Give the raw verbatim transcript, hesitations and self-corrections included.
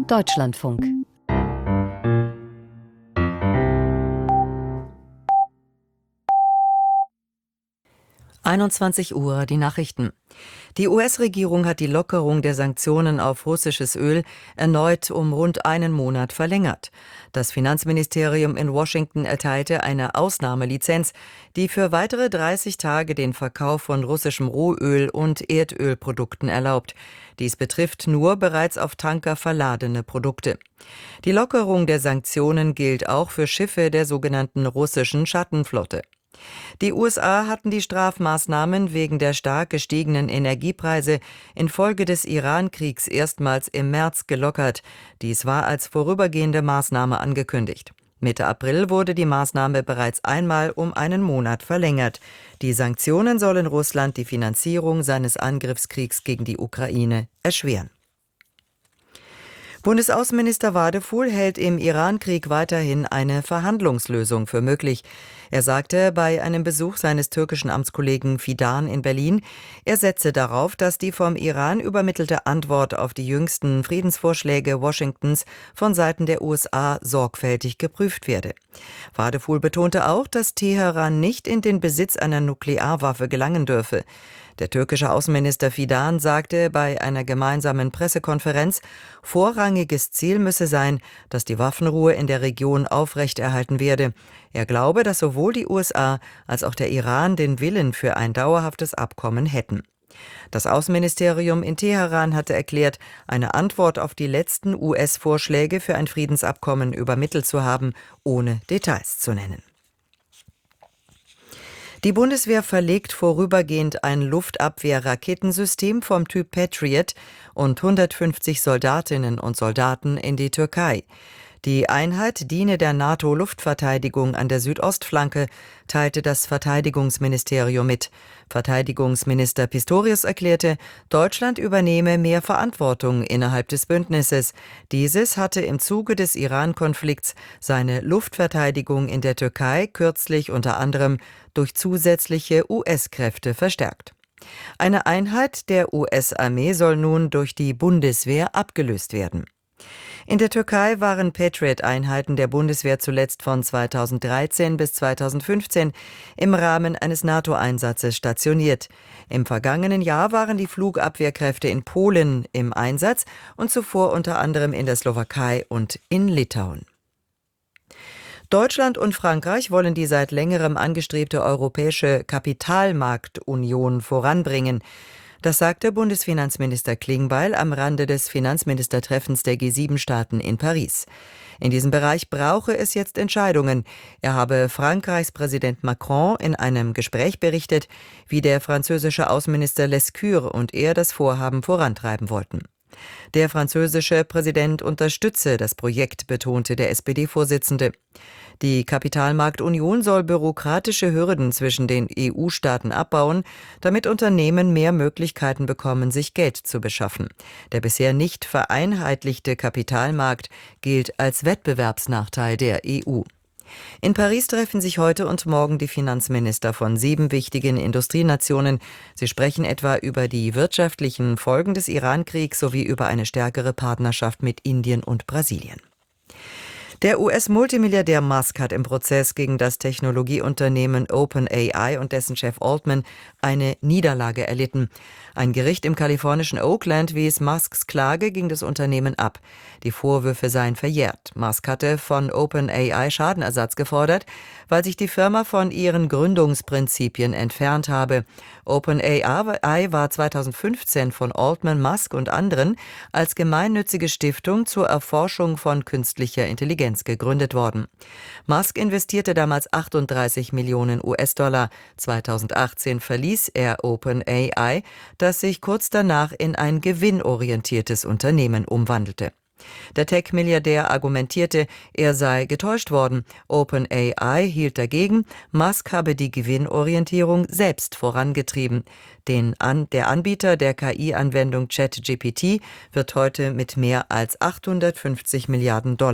Deutschlandfunk. einundzwanzig Uhr, die Nachrichten. Die U S-Regierung hat die Lockerung der Sanktionen auf russisches Öl erneut um rund einen Monat verlängert. Das Finanzministerium in Washington erteilte eine Ausnahmelizenz, die für weitere dreißig Tage den Verkauf von russischem Rohöl und Erdölprodukten erlaubt. Dies betrifft nur bereits auf Tanker verladene Produkte. Die Lockerung der Sanktionen gilt auch für Schiffe der sogenannten russischen Schattenflotte. Die U S A hatten die Strafmaßnahmen wegen der stark gestiegenen Energiepreise infolge des Iran-Kriegs erstmals im März gelockert. Dies war als vorübergehende Maßnahme angekündigt. Mitte April wurde die Maßnahme bereits einmal um einen Monat verlängert. Die Sanktionen sollen Russland die Finanzierung seines Angriffskriegs gegen die Ukraine erschweren. Bundesaußenminister Wadefuhl hält im Iran-Krieg weiterhin eine Verhandlungslösung für möglich. Er sagte bei einem Besuch seines türkischen Amtskollegen Fidan in Berlin, er setze darauf, dass die vom Iran übermittelte Antwort auf die jüngsten Friedensvorschläge Washingtons von Seiten der U S A sorgfältig geprüft werde. Wadefuhl betonte auch, dass Teheran nicht in den Besitz einer Nuklearwaffe gelangen dürfe. Der türkische Außenminister Fidan sagte bei einer gemeinsamen Pressekonferenz, vorrangiges Ziel müsse sein, dass die Waffenruhe in der Region aufrechterhalten werde. Er glaube, dass sowohl die U S A als auch der Iran den Willen für ein dauerhaftes Abkommen hätten. Das Außenministerium in Teheran hatte erklärt, eine Antwort auf die letzten U S-Vorschläge für ein Friedensabkommen übermittelt zu haben, ohne Details zu nennen. Die Bundeswehr verlegt vorübergehend ein Luftabwehr-Raketensystem vom Typ Patriot und hundertfünfzig Soldatinnen und Soldaten in die Türkei. Die Einheit diene der NATO-Luftverteidigung an der Südostflanke, teilte das Verteidigungsministerium mit. Verteidigungsminister Pistorius erklärte, Deutschland übernehme mehr Verantwortung innerhalb des Bündnisses. Dieses hatte im Zuge des Iran-Konflikts seine Luftverteidigung in der Türkei kürzlich unter anderem durch zusätzliche U S-Kräfte verstärkt. Eine Einheit der U S-Armee soll nun durch die Bundeswehr abgelöst werden. In der Türkei waren Patriot-Einheiten der Bundeswehr zuletzt von zweitausenddreizehn bis zweitausendfünfzehn im Rahmen eines NATO-Einsatzes stationiert. Im vergangenen Jahr waren die Flugabwehrkräfte in Polen im Einsatz und zuvor unter anderem in der Slowakei und in Litauen. Deutschland und Frankreich wollen die seit längerem angestrebte europäische Kapitalmarktunion voranbringen. Das sagte Bundesfinanzminister Klingbeil am Rande des Finanzministertreffens der G sieben Staaten in Paris. In diesem Bereich brauche es jetzt Entscheidungen. Er habe Frankreichs Präsident Macron in einem Gespräch berichtet, wie der französische Außenminister Lescure und er das Vorhaben vorantreiben wollten. Der französische Präsident unterstütze das Projekt, betonte der S P D-Vorsitzende. Die Kapitalmarktunion soll bürokratische Hürden zwischen den E U-Staaten abbauen, damit Unternehmen mehr Möglichkeiten bekommen, sich Geld zu beschaffen. Der bisher nicht vereinheitlichte Kapitalmarkt gilt als Wettbewerbsnachteil der E U. In Paris treffen sich heute und morgen die Finanzminister von sieben wichtigen Industrienationen. Sie sprechen etwa über die wirtschaftlichen Folgen des Iran-Kriegs sowie über eine stärkere Partnerschaft mit Indien und Brasilien. Der U S-Multimilliardär Musk hat im Prozess gegen das Technologieunternehmen OpenAI und dessen Chef Altman eine Niederlage erlitten. Ein Gericht im kalifornischen Oakland wies Musks Klage gegen das Unternehmen ab. Die Vorwürfe seien verjährt. Musk hatte von OpenAI Schadenersatz gefordert, weil sich die Firma von ihren Gründungsprinzipien entfernt habe. OpenAI war zweitausendfünfzehn von Altman, Musk und anderen als gemeinnützige Stiftung zur Erforschung von künstlicher Intelligenz gegründet worden. Musk investierte damals achtunddreißig Millionen U S-Dollar. zweitausendachtzehn verließ er OpenAI, das sich kurz danach in ein gewinnorientiertes Unternehmen umwandelte. Der Tech-Milliardär argumentierte, er sei getäuscht worden. OpenAI hielt dagegen, Musk habe die Gewinnorientierung selbst vorangetrieben. Den An- der Anbieter der K I-Anwendung ChatGPT wird heute mit mehr als achthundertfünfzig Milliarden Dollar